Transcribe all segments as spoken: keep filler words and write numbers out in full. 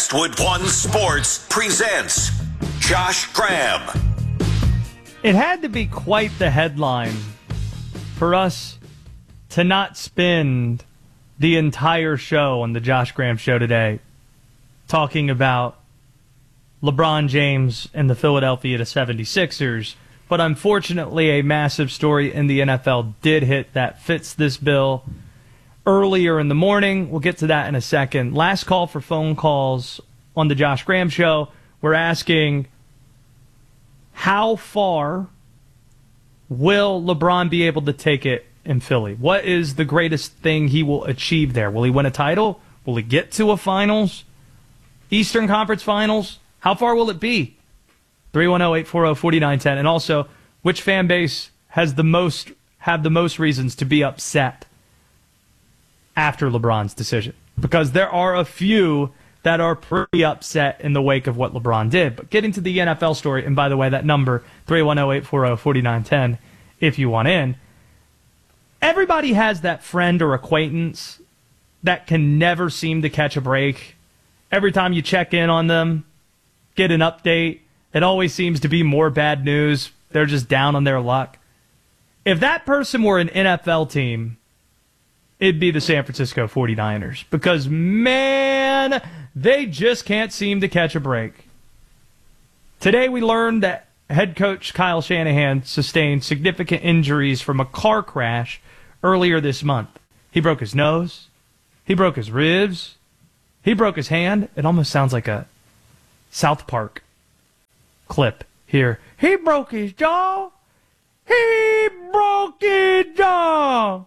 Westwood One Sports presents Josh Graham. It had to be quite the headline for us to not spend the entire show on the Josh Graham Show today talking about LeBron James and the Philadelphia seventy-sixers. But unfortunately, a massive story in the N F L did hit that fits this bill earlier in the morning. We'll get to that in a second. Last call for phone calls on the Josh Graham Show. We're asking, how far will LeBron be able to take it in Philly? What is the greatest thing he will achieve there? Will he win a title? Will he get to a finals? Eastern Conference Finals? How far will it be? three one zero, eight four zero, four nine one zero. And also, which fan base has the most have the most reasons to be upset after LeBron's decision? Because there are a few that are pretty upset in the wake of what LeBron did. But getting to the N F L story, and by the way, that number, three one zero, eight four zero, four nine one zero, if you want in. Everybody has that friend or acquaintance that can never seem to catch a break. Every time you check in on them, get an update, it always seems to be more bad news. They're just down on their luck. If that person were an N F L team, it'd be the San Francisco forty-niners. Because, man, they just can't seem to catch a break. Today we learned that head coach Kyle Shanahan sustained significant injuries from a car crash earlier this month. He broke his nose. He broke his ribs. He broke his hand. It almost sounds like a South Park clip here. He broke his jaw. He broke his jaw.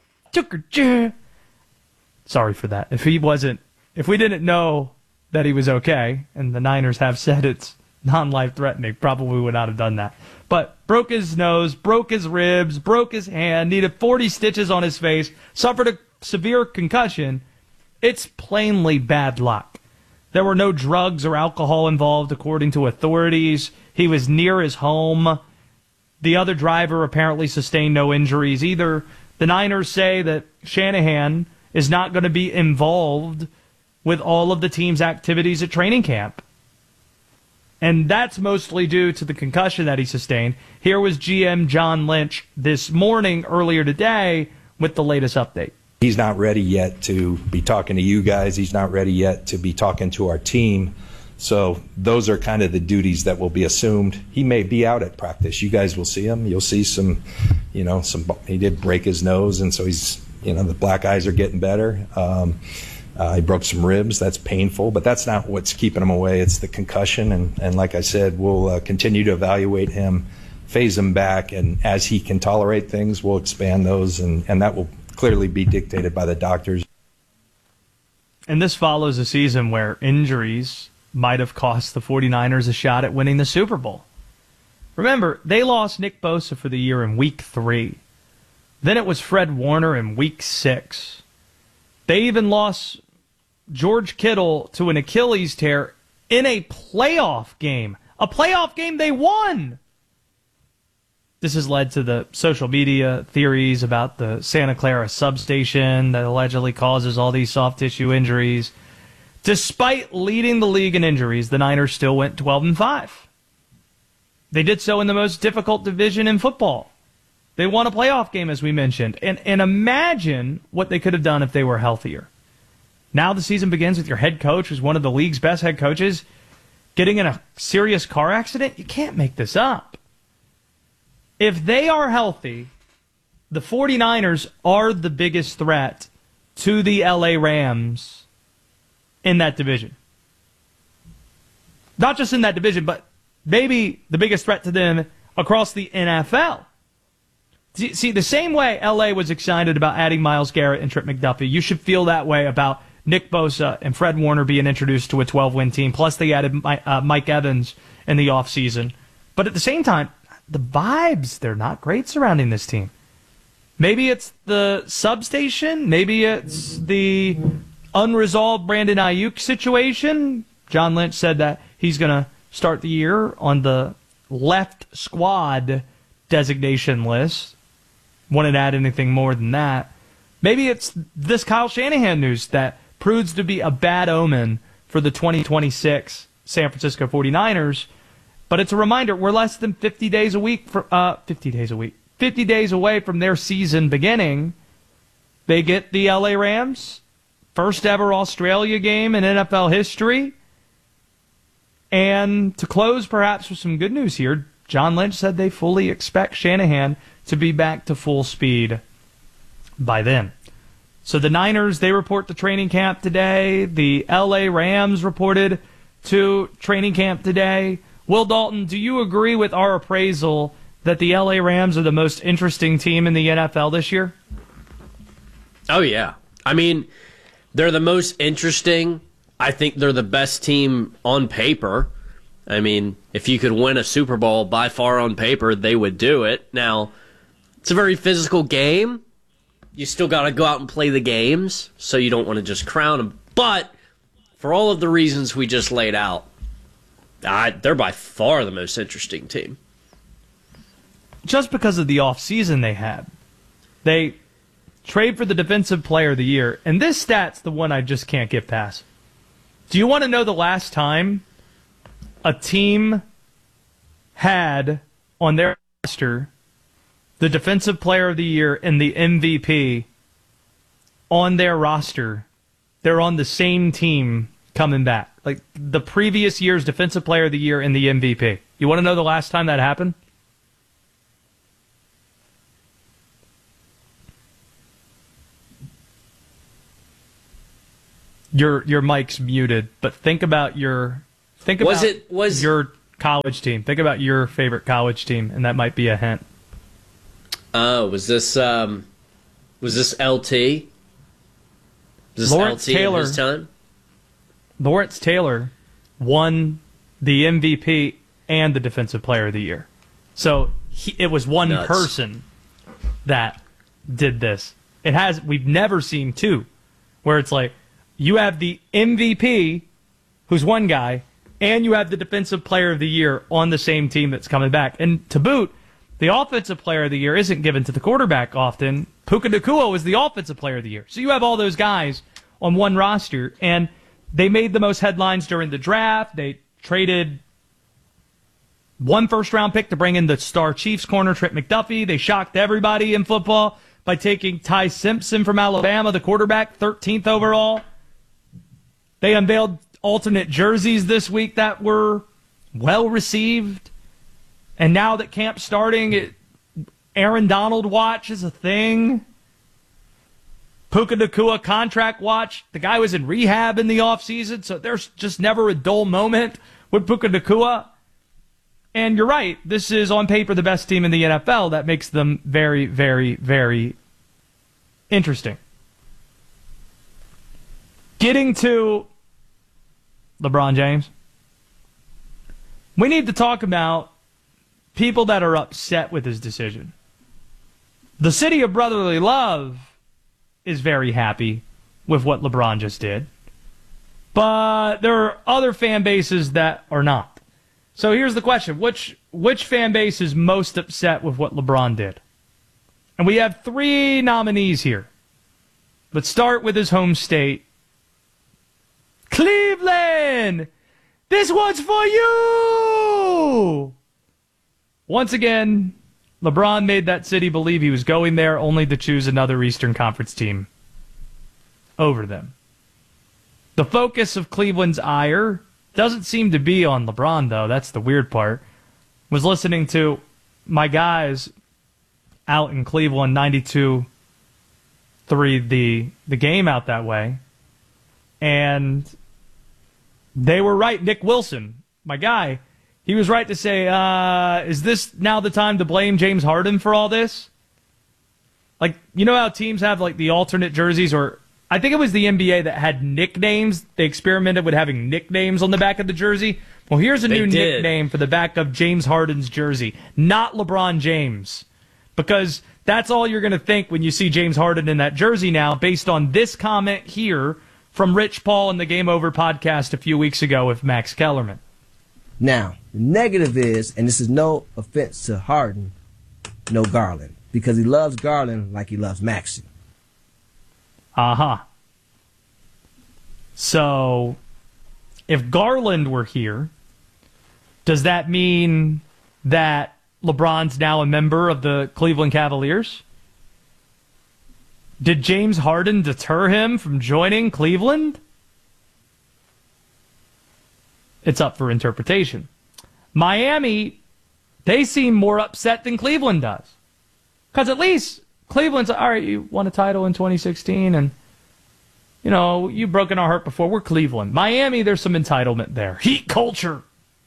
Sorry for that. If he wasn't, if we didn't know that he was okay, and the Niners have said it's non-life threatening, probably would not have done that. But broke his nose, broke his ribs, broke his hand, needed forty stitches on his face, suffered a severe concussion. It's plainly bad luck. There were no drugs or alcohol involved, according to authorities. He was near his home. The other driver apparently sustained no injuries either. The Niners say that Shanahan is not going to be involved with all of the team's activities at training camp. And that's mostly due to the concussion that he sustained. Here was G M John Lynch this morning, earlier today, with the latest update. He's not ready yet to be talking to you guys. He's not ready yet to be talking to our team. So those are kind of the duties that will be assumed. He may be out at practice. You guys will see him. You'll see some, you know, some. He did break his nose, and so he's, you know, the black eyes are getting better. Um, uh, he broke some ribs. That's painful, but that's not what's keeping him away. It's the concussion, and, and like I said, we'll uh, continue to evaluate him, phase him back, and as he can tolerate things, we'll expand those, and, and that will clearly be dictated by the doctors. And this follows a season where injuries might have cost the forty-niners a shot at winning the Super Bowl. Remember, they lost Nick Bosa for the year in week three. Then it was Fred Warner in week six. They even lost George Kittle to an Achilles tear in a playoff game. A playoff game they won! This has led to the social media theories about the Santa Clara substation that allegedly causes all these soft tissue injuries. Despite leading the league in injuries, the Niners still went twelve and five. They did so in the most difficult division in football. They won a playoff game, as we mentioned. And, and imagine what they could have done if they were healthier. Now the season begins with your head coach, who's one of the league's best head coaches, getting in a serious car accident. You can't make this up. If they are healthy, the forty-niners are the biggest threat to the L A Rams in that division. Not just in that division, but maybe the biggest threat to them across the N F L. See, the same way L A was excited about adding Myles Garrett and Trent McDuffie, you should feel that way about Nick Bosa and Fred Warner being introduced to a twelve-win team. Plus, they added Mike Evans in the offseason. But at the same time, the vibes, they're not great surrounding this team. Maybe it's the substation. Maybe it's the unresolved Brandon Ayuk situation. John Lynch said that he's going to start the year on the left squad designation list. Wouldn't add anything more than that. Maybe it's this Kyle Shanahan news that proves to be a bad omen for the twenty twenty-six San Francisco forty-niners. But it's a reminder, we're less than fifty days a week for uh fifty days a week. fifty days away from their season beginning. They get the L A Rams, first ever Australia game in N F L history. And to close perhaps with some good news here, John Lynch said they fully expect Shanahan to be back to full speed by then. So the Niners, they report to training camp today. The L A Rams reported to training camp today. Will Dalton, do you agree with our appraisal that the L A Rams are the most interesting team in the N F L this year? Oh, yeah. I mean, they're the most interesting. I think they're the best team on paper. I mean, if you could win a Super Bowl by far on paper, they would do it. Now, it's a very physical game. You still got to go out and play the games, so you don't want to just crown them. But for all of the reasons we just laid out, I, they're by far the most interesting team. Just because of the offseason they had. They trade for the Defensive Player of the Year, and this stat's the one I just can't get past. Do you want to know the last time a team had on their roster the Defensive Player of the Year and the M V P on their roster? They're on the same team coming back. Like the previous year's Defensive Player of the Year and the M V P. You want to know the last time that happened? Your your mic's muted, but think about your think about was it, was, your college team. Think about your favorite college team, and that might be a hint. Oh, was this um, was this L T? Was this Lawrence L T Taylor, in his time? Lawrence Taylor won the M V P and the Defensive Player of the Year. So he, it was one Nuts. person that did this. It has we've never seen two, where it's like you have the M V P, who's one guy, and you have the Defensive Player of the Year on the same team that's coming back. And to boot, the Offensive Player of the Year isn't given to the quarterback often. Puka Nacua was the Offensive Player of the Year. So you have all those guys on one roster, and they made the most headlines during the draft. They traded one first-round pick to bring in the star Chiefs corner, Trent McDuffie. They shocked everybody in football by taking Ty Simpson from Alabama, the quarterback, thirteenth overall. They unveiled alternate jerseys this week that were well-received. And now that camp's starting, it, Aaron Donald watch is a thing. Puka Nacua contract watch. The guy was in rehab in the offseason, so there's just never a dull moment with Puka Nacua. And you're right, this is on paper the best team in the N F L. That makes them very, very, very interesting. Getting to LeBron James, we need to talk about people that are upset with his decision. The city of brotherly love is very happy with what LeBron just did. But there are other fan bases that are not. So here's the question. Which which fan base is most upset with what LeBron did? And we have three nominees here. Let's start with his home state. Cleveland! This one's for you! Once again, LeBron made that city believe he was going there only to choose another Eastern Conference team over them. The focus of Cleveland's ire doesn't seem to be on LeBron, though. That's the weird part. Was listening to my guys out in Cleveland, ninety-two three, the, the game out that way. And they were right. Nick Wilson, my guy, he was right to say, uh, is this now the time to blame James Harden for all this? Like, you know how teams have, like, the alternate jerseys, or I think it was the N B A that had nicknames. They experimented with having nicknames on the back of the jersey. Well, here's a They new did. nickname for the back of James Harden's jersey. Not LeBron James. Because that's all you're going to think when you see James Harden in that jersey now, based on this comment here from Rich Paul in the Game Over podcast a few weeks ago with Max Kellerman. Now, the negative is, and this is no offense to Harden, no Garland. Because he loves Garland like he loves Maxey. Uh-huh. So, If Garland were here, does that mean that LeBron's now a member of the Cleveland Cavaliers? Did James Harden deter him from joining Cleveland? It's up for interpretation. Miami, they seem more upset than Cleveland does. Because at least Cleveland's, all right, you won a title in twenty sixteen, and, you know, you've broken our heart before. We're Cleveland. Miami, there's some entitlement there. Heat culture.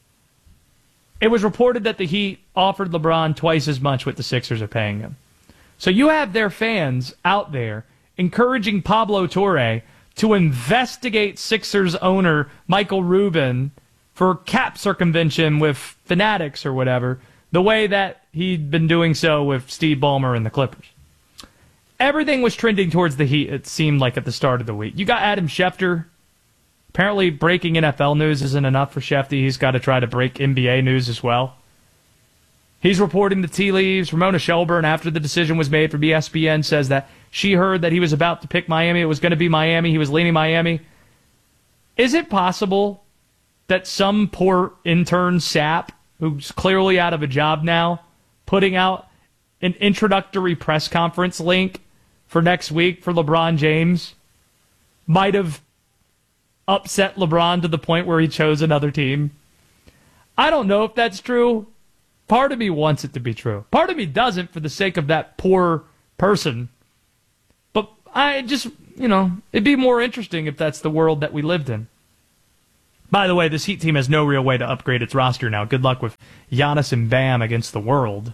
It was reported that the Heat offered LeBron twice as much what the Sixers are paying him. So you have their fans out there encouraging Pablo Torre to investigate Sixers owner Michael Rubin for cap circumvention with Fanatics or whatever, the way that he'd been doing so with Steve Ballmer and the Clippers. Everything was trending towards the Heat, it seemed like, at the start of the week. You got Adam Schefter. Apparently breaking N F L news isn't enough for Shefty. He's got to try to break N B A news as well. He's reporting the tea leaves. Ramona Shelburne, after the decision was made from E S P N, says that she heard that he was about to pick Miami. It was going to be Miami. He was leaning Miami. Is it possible that some poor intern sap, who's clearly out of a job now, putting out an introductory press conference link for next week for LeBron James, might have upset LeBron to the point where he chose another team? I don't know if that's true. Part of me wants it to be true. Part of me doesn't, for the sake of that poor person. But I just, you know, it'd be more interesting if that's the world that we lived in. By the way, this Heat team has no real way to upgrade its roster now. Good luck with Giannis and Bam against the world.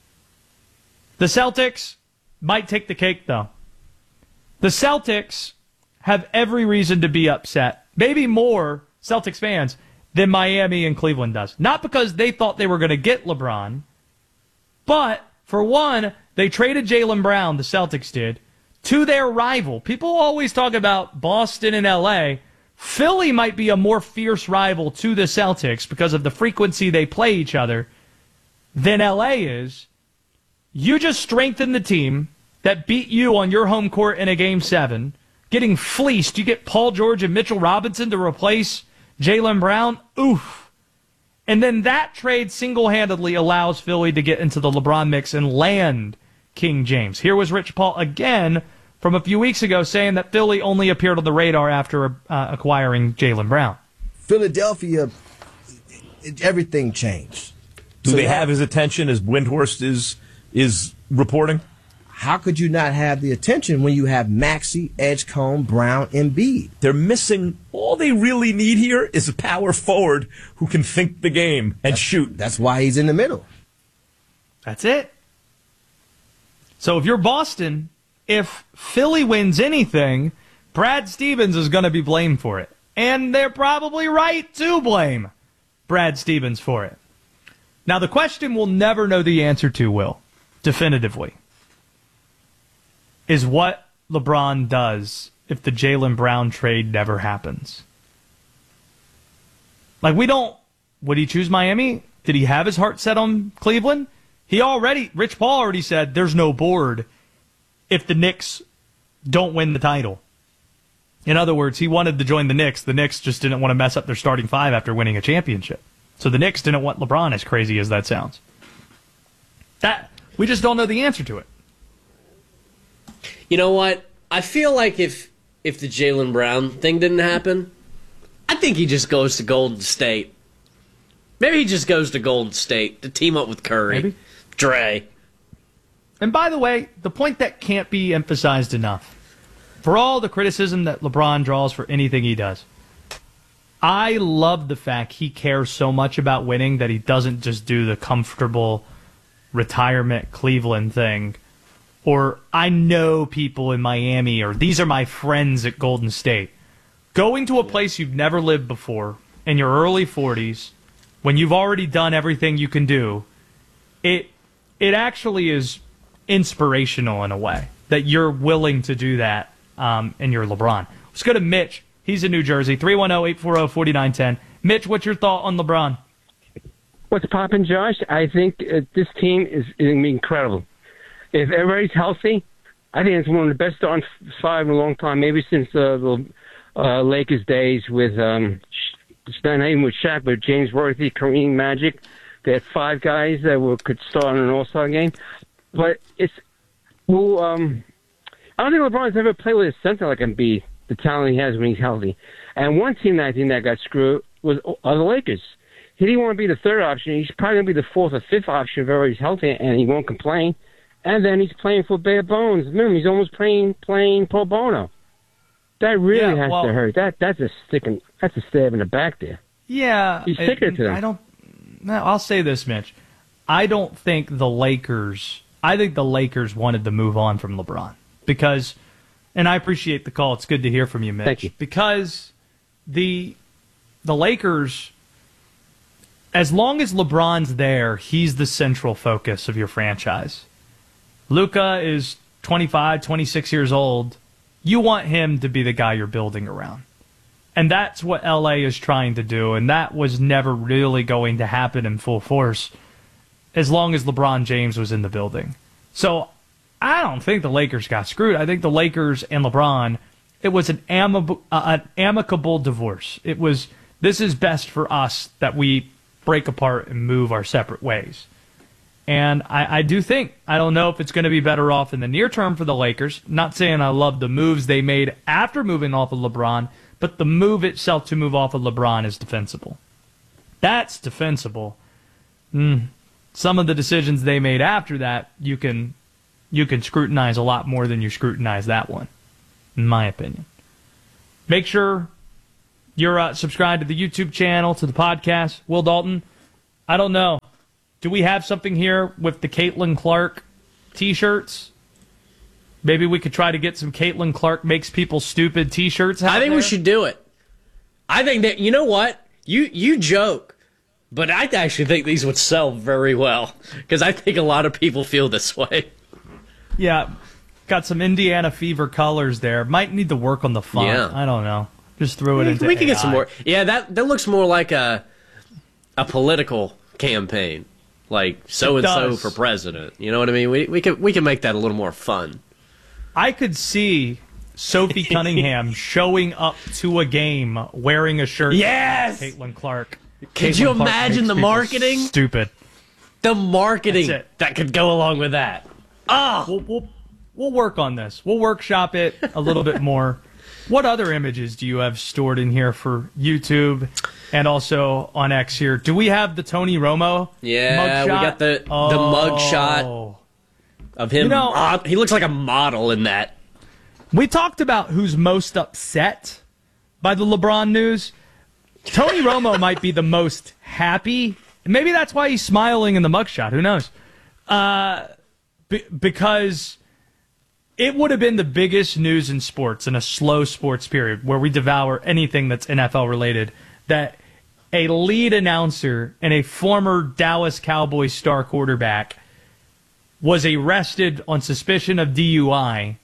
The Celtics might take the cake, though. The Celtics have every reason to be upset. Maybe more Celtics fans than Miami and Cleveland does. Not because they thought they were going to get LeBron, but for one, they traded Jaylen Brown, the Celtics did, to their rival. People always talk about Boston and L A. Philly might be a more fierce rival to the Celtics because of the frequency they play each other than L A is. You just strengthened the team that beat you on your home court in a game seven, getting fleeced. You get Paul George and Mitchell Robinson to replace Jaylen Brown. Oof. And then that trade single-handedly allows Philly to get into the LeBron mix and land King James. Here was Rich Paul again from a few weeks ago saying that Philly only appeared on the radar after uh, acquiring Jaylen Brown. Philadelphia, everything changed. Do so they that, have his attention as Windhorst is is reporting? How could you not have the attention when you have Maxey, Edgecombe, Brown, and Embiid? They're missing. All they really need here is a power forward who can think the game and that's, shoot. That's why he's in the middle. That's it. So if you're Boston, if Philly wins anything, Brad Stevens is going to be blamed for it. And they're probably right to blame Brad Stevens for it. Now, the question we'll never know the answer to, Will, definitively, is what LeBron does if the Jaylen Brown trade never happens. Like, we don't... Would he choose Miami? Did he have his heart set on Cleveland? He already... Rich Paul already said there's no board if the Knicks don't win the title. In other words, he wanted to join the Knicks. The Knicks just didn't want to mess up their starting five after winning a championship. So the Knicks didn't want LeBron, as crazy as that sounds. That we just don't know the answer to it. You know what? I feel like if if the Jaylen Brown thing didn't happen, I think he just goes to Golden State. Maybe he just goes to Golden State to team up with Curry, Maybe. Dre. And by the way, the point that can't be emphasized enough, for all the criticism that LeBron draws for anything he does, I love the fact he cares so much about winning that he doesn't just do the comfortable retirement Cleveland thing, or I know people in Miami, or these are my friends at Golden State. Going to a place you've never lived before in your early forties, when you've already done everything you can do, it it actually is inspirational in a way that you're willing to do that, um, and you're LeBron. Let's go to Mitch. He's in New Jersey. three one zero, eight four zero, four nine one zero. Mitch, what's your thought on LeBron? What's poppin', Josh? I think uh, this team is, is going to be incredible. If everybody's healthy, I think it's one of the best starting five in a long time, maybe since uh, the uh, Lakers days with um, It's not even with Shaq, but James Worthy, Kareem, Magic. They had five guys that were, could start on an All-Star game. But it's well, um, I don't think LeBron's ever played with a center like Embiid, the talent he has when he's healthy. And one team that I think that got screwed was are the Lakers. He didn't want to be the third option. He's probably going to be the fourth or fifth option if he's healthy, and he won't complain. And then he's playing for bare bones. Remember, he's almost playing playing pro bono. That really Yeah, has well- to hurt. That that's a sticking. That's a stab in the back there. Yeah, He's sticking it- to them. I don't. No, I'll say this, Mitch. I don't think the Lakers. I think the Lakers wanted to move on from LeBron because, and I appreciate the call. It's good to hear from you, Mitch. Thank you. Because the the Lakers, as long as LeBron's there, he's the central focus of your franchise. Luka is twenty-five, twenty-six years old. You want him to be the guy you're building around. And that's what L A is trying to do, and that was never really going to happen in full force as long as LeBron James was in the building. So I don't think the Lakers got screwed. I think the Lakers and LeBron, it was an, amicable, uh, an amicable divorce. It was, this is best for us that we break apart and move our separate ways. And I, I do think, I don't know if it's going to be better off in the near term for the Lakers. Not saying I love the moves they made after moving off of LeBron, but the move itself to move off of LeBron is defensible. That's defensible. Mm. Some of the decisions they made after that, you can you can scrutinize a lot more than you scrutinize that one, in my opinion. Make sure you're uh, subscribed to the YouTube channel, to the podcast. Will Dalton, I don't know. Do we have something here with the Caitlin Clark t-shirts? Maybe we could try to get some Caitlin Clark Makes People Stupid t-shirts out I think there? we should do it. I think that, you know what? You you joke, but I actually think these would sell very well because I think a lot of people feel this way. Yeah, got some Indiana Fever colors there. Might need to work on the font. Yeah. I don't know. Just throw it We, into we can A I. get some more. Yeah, that that looks more like a a political campaign, like so and so does. for president. You know what I mean? We we can we can make that a little more fun. I could see Sophie Cunningham showing up to a game wearing a shirt. Yes! Caitlin Clark. Could Caitlin you Clark imagine makes the people marketing? Stupid. The marketing That's it. that could go along with that. Ah, We'll, we'll we'll work on this. We'll workshop it a little bit more. What other images do you have stored in here for YouTube and also on X here? Do we have the Tony Romo? yeah, mug we shot? got the oh. the mug shot of him. You know- mod- he looks like a model in that. We talked about who's most upset by the LeBron news. Tony Romo might be the most happy. Maybe that's why he's smiling in the mugshot. Who knows? Uh, be- because it would have been the biggest news in sports in a slow sports period where we devour anything that's N F L related, that a lead announcer and a former Dallas Cowboys star quarterback was arrested on suspicion of D U I.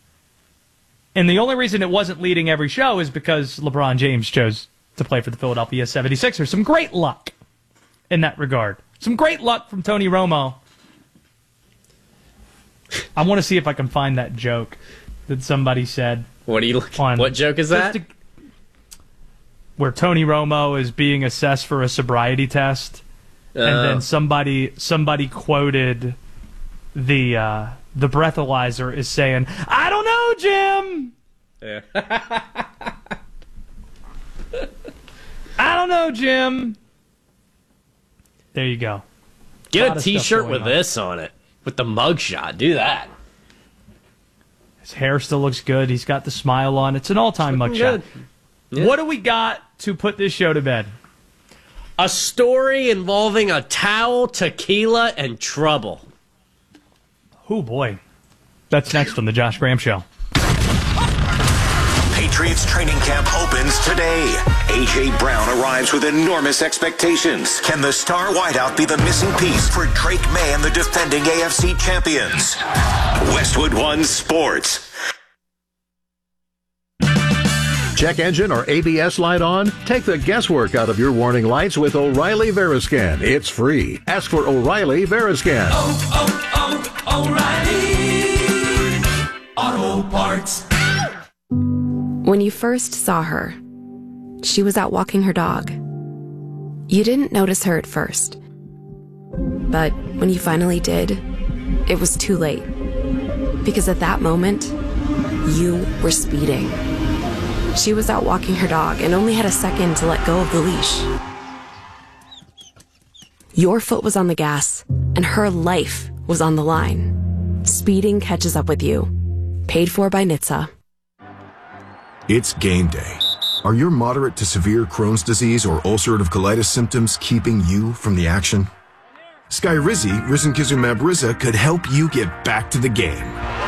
And the only reason it wasn't leading every show is because LeBron James chose to play for the Philadelphia seventy-sixers. Some great luck in that regard. Some great luck from Tony Romo. I want to see if I can find that joke that somebody said. What do you look? on- What joke is that? just to- where Tony Romo is being assessed for a sobriety test, and Uh, then somebody somebody quoted the uh, the breathalyzer is saying, "I don't know, Jim. yeah. I don't know, Jim." There you go. Get Lot a of stuff T-shirt going with on. this on it, with the mugshot. Do that. His hair still looks good. He's got the smile on. It's an all-time looking mugshot. good. Yeah. What do we got to put this show to bed? A story involving a towel, tequila, and trouble. Oh, boy. That's next on the Josh Graham Show. Patriots training camp opens today. A J. Brown arrives with enormous expectations. Can the star wideout be the missing piece for Drake May and the defending A F C champions? Westwood One Sports. Check engine or A B S light on? Take the guesswork out of your warning lights with O'Reilly Veriscan. It's free. Ask for O'Reilly Veriscan. Oh, oh, oh, O'Reilly Auto Parts. When you first saw her, she was out walking her dog. You didn't notice her at first. But when you finally did, it was too late. Because at that moment, you were speeding. She was out walking her dog and only had a second to let go of the leash. Your foot was on the gas, and her life was on the line. Speeding catches up with you. Paid for by N H T S A. It's game day. Are your moderate to severe Crohn's disease or ulcerative colitis symptoms keeping you from the action? Skyrizi, risankizumab Riza, could help you get back to the game.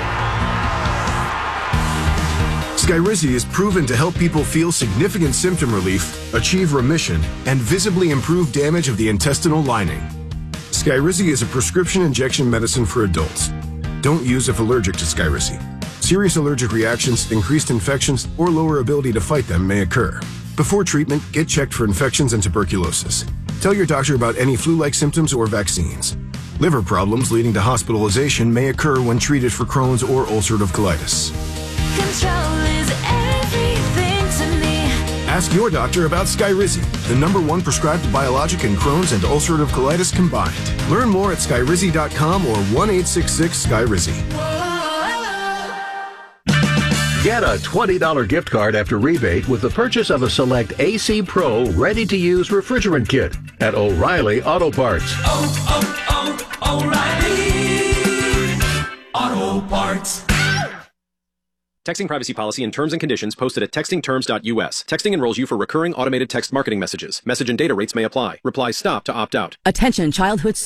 Skyrizi is proven to help people feel significant symptom relief, achieve remission, and visibly improve damage of the intestinal lining. Skyrizi is a prescription injection medicine for adults. Don't use if allergic to Skyrizi. Serious allergic reactions, increased infections, or lower ability to fight them may occur. Before treatment, get checked for infections and tuberculosis. Tell your doctor about any flu-like symptoms or vaccines. Liver problems leading to hospitalization may occur when treated for Crohn's or ulcerative colitis. Control is everything to me. Ask your doctor about Skyrizi, the number one prescribed biologic in Crohn's and ulcerative colitis combined. Learn more at skyrizi dot com or one eight six six Skyrizi. Get a twenty dollars gift card after rebate with the purchase of a select A C Pro ready-to-use refrigerant kit at O'Reilly Auto Parts. Oh, oh, oh, O'Reilly Auto Parts. Texting privacy policy and terms and conditions posted at texting terms dot U S. Texting enrolls you for recurring automated text marketing messages. Message and data rates may apply. Reply STOP to opt out. Attention childhood